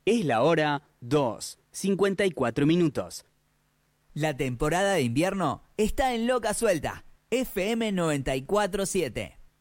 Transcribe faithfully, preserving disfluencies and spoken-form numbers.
Es la hora dos, cincuenta y cuatro minutos. La temporada de invierno está en Loca Suelta, F M noventa y cuatro punto siete.